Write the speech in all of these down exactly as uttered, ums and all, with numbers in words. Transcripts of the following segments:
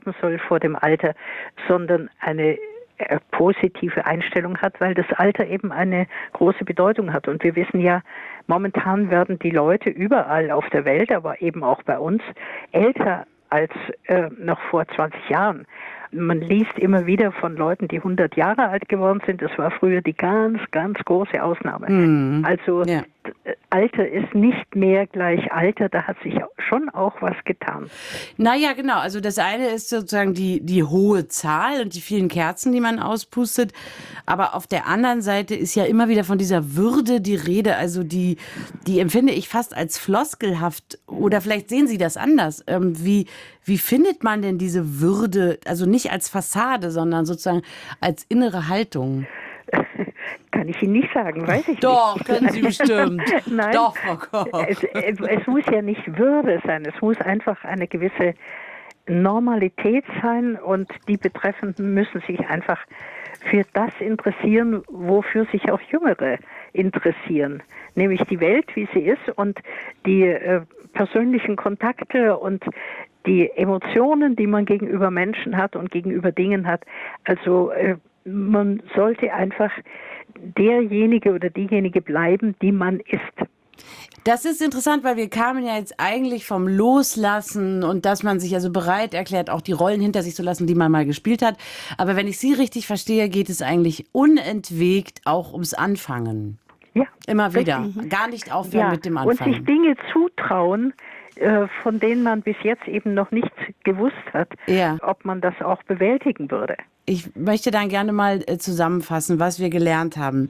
behaupten soll vor dem Alter, sondern eine äh, positive Einstellung hat, weil das Alter eben eine große Bedeutung hat. Und wir wissen ja, momentan werden die Leute überall auf der Welt, aber eben auch bei uns, älter als äh, noch vor zwanzig Jahren. Man liest immer wieder von Leuten, die hundert Jahre alt geworden sind. Das war früher die ganz, ganz große Ausnahme. Mhm. Also Ja. Alter ist nicht mehr gleich Alter, da hat sich schon auch was getan. Naja, genau. Also das eine ist sozusagen die, die hohe Zahl und die vielen Kerzen, die man auspustet. Aber auf der anderen Seite ist ja immer wieder von dieser Würde die Rede. Also die, die empfinde ich fast als floskelhaft. Oder vielleicht sehen Sie das anders. Ähm, wie, wie findet man denn diese Würde, also nicht als Fassade, sondern sozusagen als innere Haltung? Kann ich Ihnen nicht sagen, weiß ich Doch, nicht. Doch, können Sie bestimmt. Nein, Doch, Frau Koch. Es, es muss ja nicht Würde sein, es muss einfach eine gewisse Normalität sein und die Betreffenden müssen sich einfach für das interessieren, wofür sich auch Jüngere interessieren, nämlich die Welt, wie sie ist und die äh, persönlichen Kontakte und die Emotionen, die man gegenüber Menschen hat und gegenüber Dingen hat. Also äh, man sollte einfach derjenige oder diejenige bleiben, die man ist. Das ist interessant, weil wir kamen ja jetzt eigentlich vom Loslassen und dass man sich also bereit erklärt, auch die Rollen hinter sich zu lassen, die man mal gespielt hat. Aber wenn ich Sie richtig verstehe, geht es eigentlich unentwegt auch ums Anfangen. Ja. Immer wieder. Richtig. Gar nicht aufhören Ja. mit dem Anfangen. Und sich Dinge zutrauen, äh, von denen man bis jetzt eben noch nicht gewusst hat, Ja. ob man das auch bewältigen würde. Ich möchte dann gerne mal äh, zusammenfassen, was wir gelernt haben.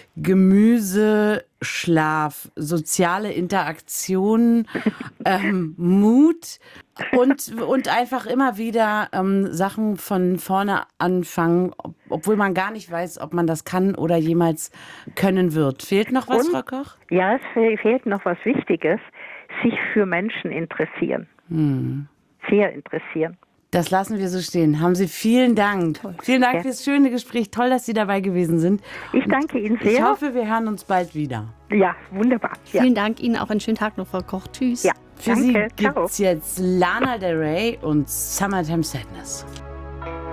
Gemüse, Schlaf, soziale Interaktion, ähm, Mut und, und einfach immer wieder ähm, Sachen von vorne anfangen, ob, obwohl man gar nicht weiß, ob man das kann oder jemals können wird. Fehlt noch was, Und, Frau Koch? Ja, es fe- fehlt noch was Wichtiges, sich für Menschen interessieren. Hm. Sehr interessieren. Das lassen wir so stehen. Haben Sie vielen Dank. Toll. Vielen Dank Ja. fürs schöne Gespräch. Toll, dass Sie dabei gewesen sind. Ich danke Ihnen sehr. Ich hoffe, wir hören uns bald wieder. Ja, wunderbar. Ja. Vielen Dank Ihnen, auch einen schönen Tag noch, Frau Koch. Tschüss. Ja, Für danke. Sie Ciao. gibt's jetzt Lana Del Rey und Summertime Sadness.